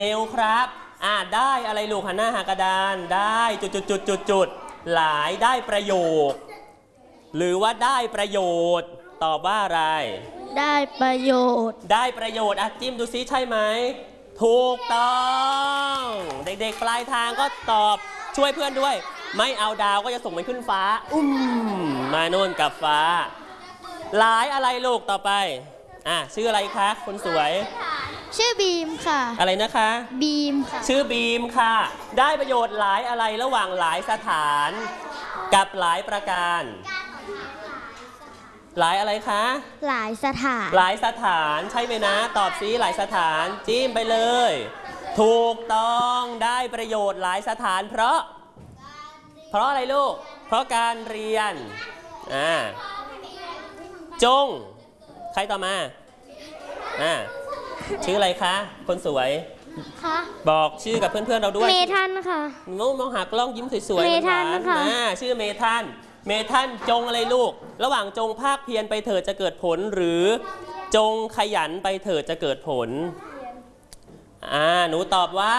เร็วครับได้อะไรลูกหันหน้าหากระดานได้จุดหลายได้ประโยคหรือว่าได้ประโยชน์ตอบว่าอะไรได้ประโยชน์ได้ประโยชน์จิ้มดูซิใช่ไหมถูกต้องเด็กๆปลายทางก็ตอบช่วยเพื่อนด้วยไม่เอาดาวก็จะส่งมันขึ้นฟ้ามาโน่นกับฟ้าหลายอะไรลูกต่อไปชื่ออะไรคะคนสวยชื่อบีมค่ะอะไรนะคะบีมค่ะชื่อบีมค่ะได้ประโยชน์หลายอะไรระหว่างหลายสถานกับหลายประการหลายอะไรคะหลายสถานหลายสถานใช่ไหมนะตอบซิหลายสถานจิ้มไปเลยถูกต้องได้ประโยชน์หลายสถานเพราะอะไรลูกเพราะการเรียนจงใครต่อมาชื่ออะไรคะคนสวยค่ะบอกชื่อกับเพื่อนๆเราด้วยเมทันค่ะมองหากล้องยิ้มสวยๆเมทันค่ะชื่อเมทันจงอะไรลูกระหว่างจงภาคเพียรไปเถิดจะเกิดผลหรือจงขยันไปเถิดจะเกิดผลหนูตอบว่า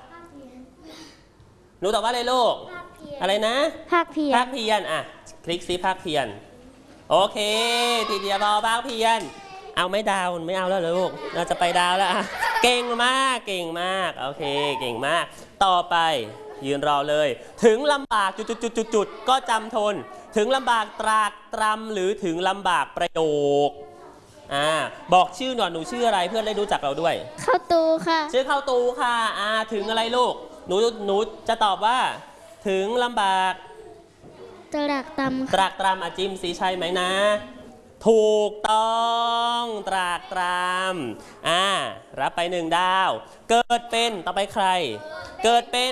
อะไรลูกอะไรนะภาคเพียรคลิกซิภาคเพียรโอเคทีเดียวพอภาคเพียรเอาไม่ดาวไม่เอาแล้วลูกเราจะไปดาวแล้วเก่งมากโอเคเก่งมากต่อไปยืนรอเลยถึงลำบากจุดก็จำทนถึงลำบากตรากตรำหรือถึงลำบากประโยคบอกชื่อหน่อยหนูชื่ออะไรเพื่อนได้รู้จักเราด้วยเข้าตูค่ะชื่อเข้าตูค่ะถึงอะไรลูกหนูจะตอบว่าถึงลำบากตรากตรำจิ้มสีใช่ไหมนะถูกต้องตรากตรำรับไป1 ดาวเกิดเป็นต่อไปใครเกิดเป็น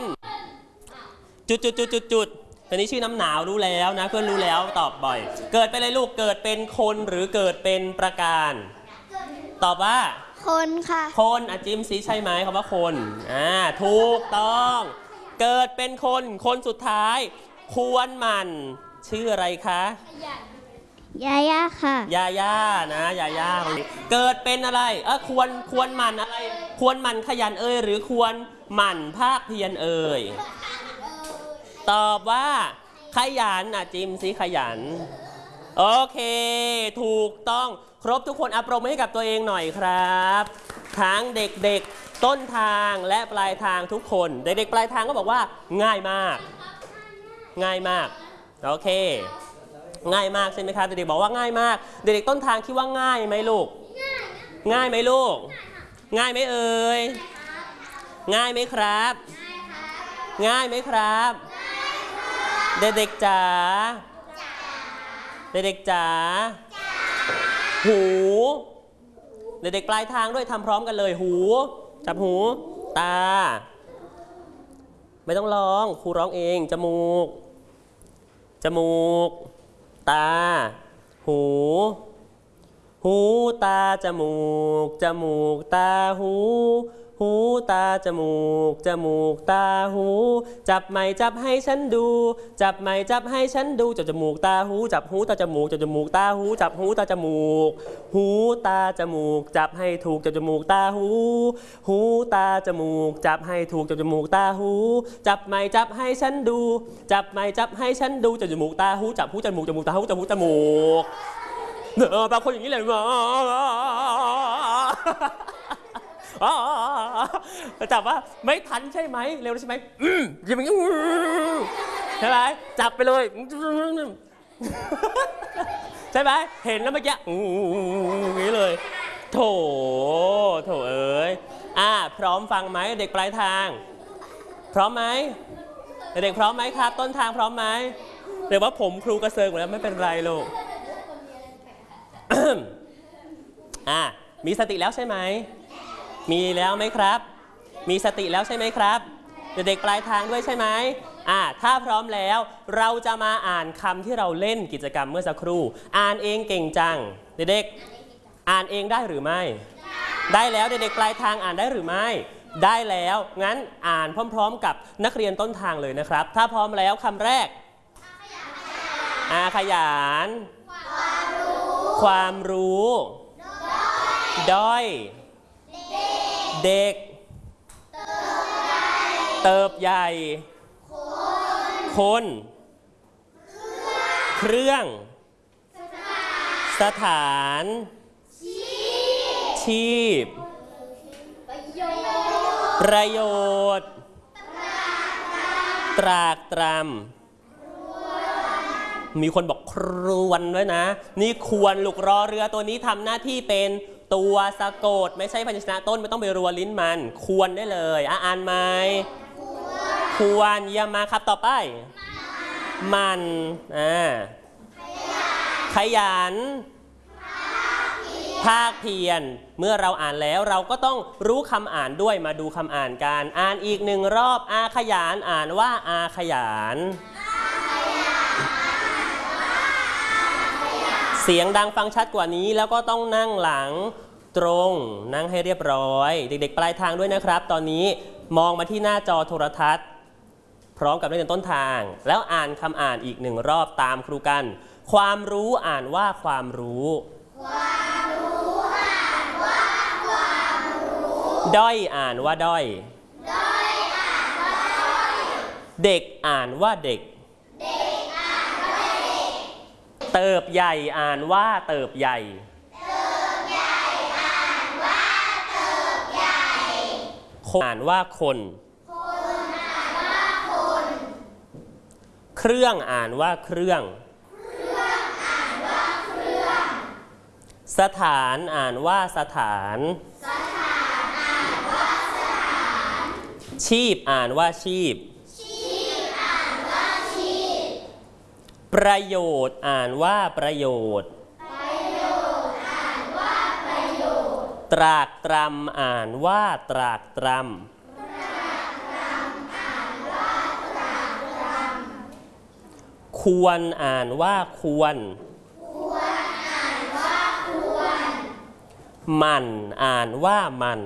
จุดตอนนี้ชื่อน้ำหนาวรู้แล้วนะเพื่อนรู้แล้วตอบบ่อยเกิดเป็นอะไรลูกเกิดเป็นคนหรือเกิดเป็นประการตอบว่าคนค่ะคนจิ้มสีใช่ไหมคำว่าคนถูกต้องเกิดเป็นคนสุดท้ายควรหมั่นชื่ออะไรคะยาย่าค่ะยาย่านะยาย่าเกิดเป็นอะไรควรหมั่นอะไรควรหมั่นขยันหรือควรหมั่นภาคเพียรตอบว่าขยันจิ้มสิขยันโอเคถูกต้องครบทุกคนปรบมือให้กับตัวเองหน่อยครับทั้งเด็กๆต้นทางและปลายทางทุกคนเด็กๆปลายทางก็บอกว่าง่ายมากโอเคง่ายมากใช่ไหมครับเด็กๆบอกว่าง่ายมากเด็กๆต้นทางคิดว่าง่ายไหมลูกง่ายไหมลูกง่ายไหมเอ่ยง่ายไหมครับง่ายไหมครับเด็กๆจ๋าหูเด็กๆปลายทางด้วยทำพร้อมกันเลยหูจับหูตาไม่ต้องร้องครูร้องเองจมูกตาหูตาจมูกตาหูตาจมูกตาหูจับไม้จับให้ฉันดูจับจมูกตาหูจับหูตาจมูกตาหูจับหูตาจมูกตาจมูกจับให้ถูกจับจมูกตาหูตาจมูกจับให้ถูกจับจมูกตาหูจับไม้จับให้ฉันดูจับจมูกตาหูจับหูจมูกตาหูจับหูจมูกบางคนอย่างนี้เลยจับว่าไม่ทันใช่ไหมเร็วใช่ไหมอย่างนี้ใช่ไหมจับไปเลยใช่ไหมเห็นแล้วเมื่อกี้อย่างนี้เลยโถเอ๋ยพร้อมฟังไหมเด็กปลายทางพร้อมไหมเด็กพร้อมไหมครับต้นทางพร้อมไหมเดี๋ยวว่าผมครูกระเซิงหมดแล้วไม่เป็นไรลูกมีสติแล้วใช่ไหมมีแล้วไหมครับมีสติแล้วใช่ไหมครับเด็กๆปลายทางด้วยใช่ไหมถ้าพร้อมแล้วเราจะมาอ่านคำที่เราเล่นกิจกรรมเมื่อสักครู่อ่านเองเก่งจังเด็กๆอ่านเองได้หรือไม่ได้แล้วเด็กๆปลายทางอ่านได้หรือไม่ได้แล้วงั้นอ่านพร้อมๆกับนักเรียนต้นทางเลยนะครับถ้าพร้อมแล้วคำแรกขยันความรู้ด้อยเด็กเติบใหญ่คนเครื่องสถานชีพประโยชน์ตรากตรำมีคนบอกครวนด้วยนะนี่ควรลูกรอเรือตัวนี้ทำหน้าที่เป็นตัวสะกดไม่ใช่พยัญชนะต้นไม่ต้องไปรัวลิ้นมันควรได้เลยอ่านไหมควรเยี่ยมมาครับต่อไปมันขยันภาคเพียรเมื่อเราอ่านแล้วเราก็ต้องรู้คำอ่านด้วยมาดูคำอ่านกันอ่านอีกหนึ่งรอบอาขยานอ่านว่าอาขยานเสียงดังฟังชัดกว่านี้แล้วก็ต้องนั่งหลังตรงนั่งให้เรียบร้อยเด็กๆปลายทางด้วยนะครับตอนนี้มองมาที่หน้าจอโทรทัศน์พร้อมกับนักเรียนต้นทางแล้วอ่านคำอ่านอีกหนึ่งรอบตามครูกันความรู้อ่านว่าความรู้ด้อยอ่านว่าด้อยเด็กอ่านว่าเด็กเติบใหญ่อ่านว่าเติบใหญ่คนอ่านว่าคนเครื่องอ่านว่าเครื่องสถานอ่านว่าสถานชีพอ่านว่าชีพประโยชน์อ่านว่าประโยชน์ตรากตรำอ่านว่าตรากตรำควรอ่านว่าควรมันอ่านว่ามัน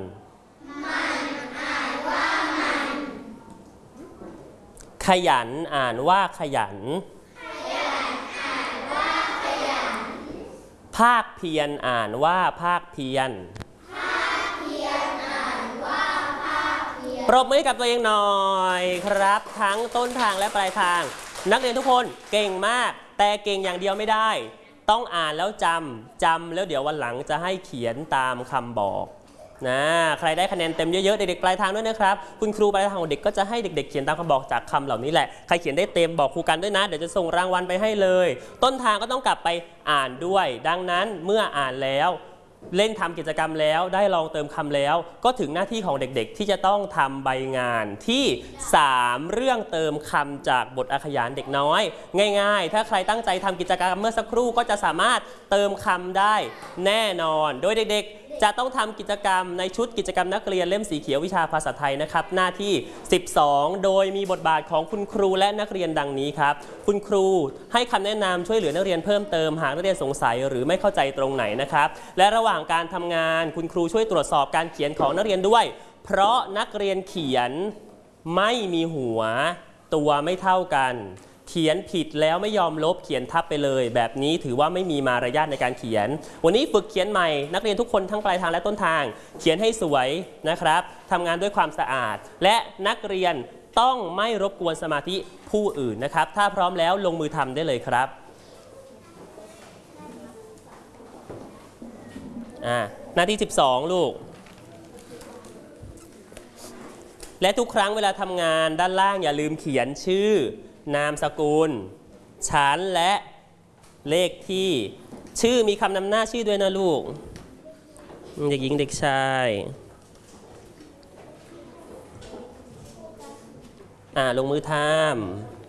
ขยันอ่านว่าขยันภาคเพียรอ่านว่าภาคเพียรปรบมือให้กับตัวเองหน่อยครับทั้งต้นทางและปลายทางนักเรียนทุกคนเก่งมากแต่เก่งอย่างเดียวไม่ได้ต้องอ่านแล้วจำแล้วเดี๋ยววันหลังจะให้เขียนตามคำบอกนะใครได้คะแนนเต็มเยอะๆเด็กๆปลายทางด้วยนะครับคุณครูปลายทางของเด็กก็จะให้เด็กๆเขียนตามคำบอกจากคำเหล่านี้แหละใครเขียนได้เต็มบอกครูกันด้วยนะเดี๋ยวจะส่งรางวัลไปให้เลยต้นทางก็ต้องกลับไปอ่านด้วยดังนั้นเมื่ออ่านแล้วเล่นทำกิจกรรมแล้วได้ลองเติมคำแล้วก็ถึงหน้าที่ของเด็กๆที่จะต้องทำใบงานที่3เรื่องเติมคำจากบทอาขยานเด็กน้อยง่ายๆถ้าใครตั้งใจทำกิจกรรมเมื่อสักครู่ก็จะสามารถเติมคำได้แน่นอนโดยเด็กๆจะต้องทำกิจกรรมในชุดกิจกรรมนักเรียนเล่มสีเขียววิชาภาษาไทยนะครับหน้าที่12โดยมีบทบาทของคุณครูและนักเรียนดังนี้ครับคุณครูให้คำแนะนำช่วยเหลือนักเรียนเพิ่มเติมหากนักเรียนสงสัยหรือไม่เข้าใจตรงไหนนะครับและระหว่างการทำงานคุณครูช่วยตรวจสอบการเขียนของนักเรียนด้วยเพราะนักเรียนเขียนไม่มีหัวตัวไม่เท่ากันเขียนผิดแล้วไม่ยอมลบเขียนทับไปเลยแบบนี้ถือว่าไม่มีมารยาทในการเขียนวันนี้ฝึกเขียนใหม่นักเรียนทุกคนทั้งปลายทางและต้นทางเขียนให้สวยนะครับทำงานด้วยความสะอาดและนักเรียนต้องไม่รบกวนสมาธิผู้อื่นนะครับถ้าพร้อมแล้วลงมือทำได้เลยครับหน้าที่12ลูกและทุกครั้งเวลาทำงานด้านล่างอย่าลืมเขียนชื่อนามสกุลชั้นและเลขที่ชื่อมีคำนำหน้าชื่อด้วยนะลูกเด็กหญิงเด็กชายลงมือทำ